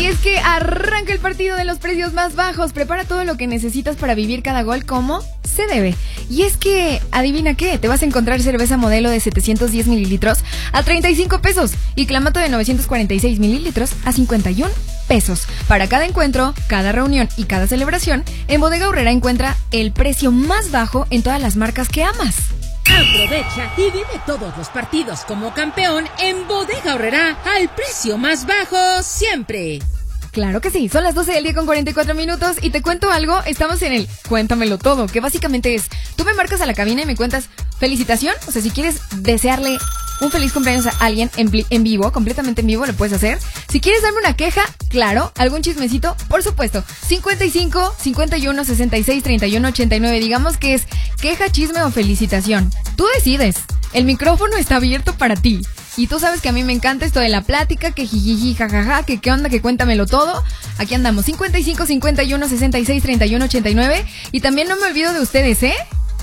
es que arranca el partido de los precios más bajos. Prepara todo lo que necesitas para vivir cada gol como se debe. Y es que, adivina qué, te vas a encontrar cerveza Modelo de 710 mililitros a 35 pesos y Clamato de 946 mililitros a 51 pesos. Para cada encuentro, cada reunión y cada celebración, en Bodega Aurrera encuentra el precio más bajo en todas las marcas que amas. Aprovecha y vive todos los partidos como campeón en Bodega Aurrera al precio más bajo siempre. Claro que sí, son las 12 del día con 44 minutos y te cuento algo, estamos en el Cuéntamelo Todo, que básicamente es, tú me marcas a la cabina y me cuentas felicitación, o sea, si quieres desearle un feliz cumpleaños a alguien en vivo, completamente en vivo, lo puedes hacer. Si quieres darme una queja, claro, algún chismecito, por supuesto, 55 51 66 31 89, digamos que es queja, chisme o felicitación. Tú decides, el micrófono está abierto para ti. Y tú sabes que a mí me encanta esto de la plática, que jijiji, jajaja, que qué onda, que cuéntamelo todo. Aquí andamos, 55 51 66 31 89. Y también no me olvido de ustedes, ¿eh?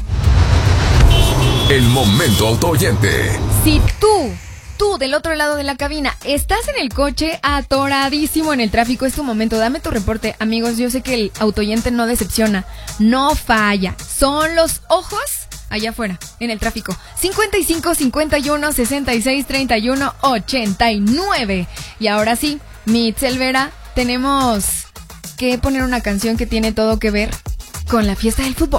El momento autooyente. Si tú del otro lado de la cabina estás en el coche atoradísimo en el tráfico, es tu momento, dame tu reporte. Amigos, yo sé que el autooyente no decepciona, no falla, son los ojos allá afuera, en el tráfico. 55 51 66 31 89. Y ahora sí, mi Itzel Vera, tenemos que poner una canción que tiene todo que ver con la fiesta del fútbol.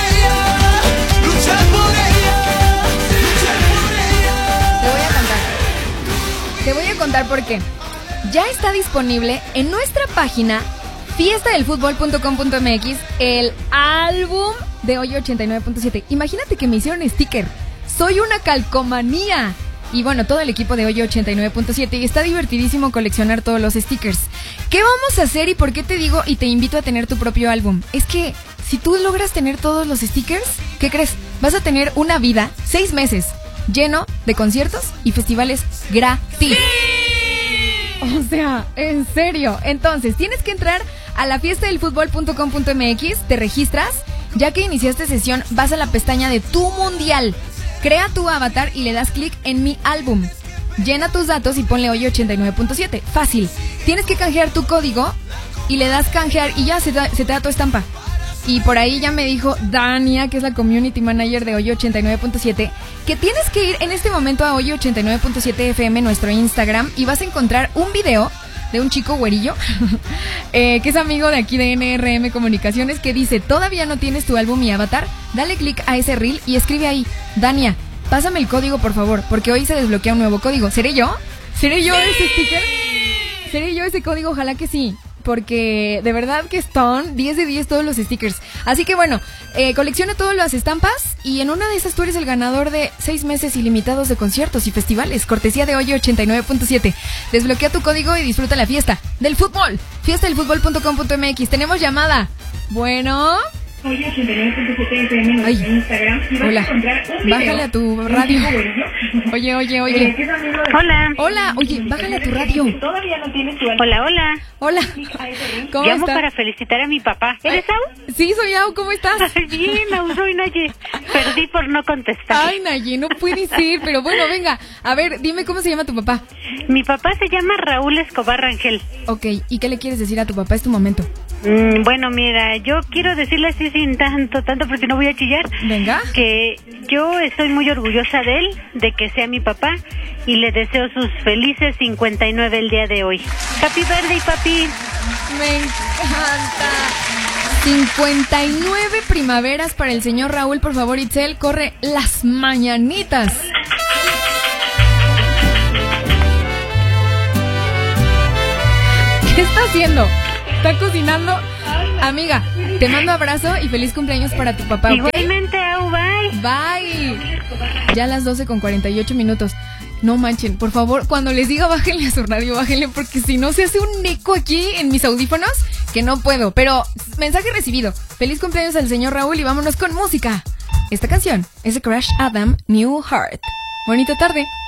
Te voy a contar por qué. Ya está disponible en nuestra página fiestadelfutbol.com.mx el álbum de Hoy 89.7. Imagínate que me hicieron sticker. Soy una calcomanía. Y bueno, todo el equipo de Hoy 89.7 y está divertidísimo coleccionar todos los stickers. ¿Qué vamos a hacer y por qué te digo y te invito a tener tu propio álbum? Es que si tú logras tener todos los stickers, ¿qué crees? Vas a tener una vida, 6 meses, lleno de conciertos y festivales gratis. O sea, en serio. Entonces, tienes que entrar a la fiestadelfutbol.com.mx, te registras, ya que iniciaste sesión, vas a la pestaña de tu mundial, crea tu avatar y le das clic en mi álbum. Llena tus datos y ponle Hoy 89.7. Fácil. Tienes que canjear tu código y le das canjear y ya se te da tu estampa. Y por ahí ya me dijo Dania, que es la community manager de Hoy 89.7, que tienes que ir en este momento a Hoy 89.7 FM, nuestro Instagram, y vas a encontrar un video de un chico güerillo que es amigo de aquí de NRM Comunicaciones, que dice: todavía no tienes tu álbum y avatar, dale click a ese reel y escribe ahí: Dania, pásame el código por favor, porque hoy se desbloquea un nuevo código. ¿Seré yo? ¿Seré yo ese sticker? ¿Seré yo ese código? Ojalá que sí, porque de verdad que están 10 de 10 todos los stickers. Así que bueno, colecciona todas las estampas y en una de esas tú eres el ganador de 6 meses ilimitados de conciertos y festivales, cortesía de Hoy 89.7. Desbloquea tu código y disfruta la fiesta del fútbol. Fiestadelfutbol.com.mx. Tenemos llamada. Bueno. Hoy 89.7 FM en Instagram. Hola, bájale a tu radio. Oye. Hola, oye, bájale a tu radio. Todavía no tienes tu... Hola. ¿Cómo Llamo estás? para felicitar a mi papá. ¿Eres Au? Sí, soy Au, ¿cómo estás? Bien, Au, soy Naye. Perdí por no contestar. Ay, Naye, no puede ser, pero bueno, venga. A ver, dime cómo se llama tu papá. Mi papá se llama Raúl Escobar Rangel. Ok, ¿y qué le quieres decir a tu papá? Es tu momento. Bueno, mira, yo quiero decirle así sin tanto porque no voy a chillar. Venga. Que yo estoy muy orgullosa de él, de que sea mi papá, y le deseo sus felices 59 el día de hoy. Happy birthday, papi. Me encanta. 59 primaveras para el señor Raúl. Por favor, Itzel, corre las mañanitas. ¿Qué está haciendo? ¿Está cocinando? Amiga, te mando abrazo y feliz cumpleaños para tu papá, ¿ok? Igualmente, Au, bye. Bye. Ya a las 12 con 48 minutos. No manchen, por favor, cuando les diga bájenle a su radio, bájenle, porque si no se hace un eco aquí en mis audífonos, que no puedo. Pero, mensaje recibido. Feliz cumpleaños al señor Raúl y vámonos con música. Esta canción es de Crash Adam, New Heart. Bonita tarde.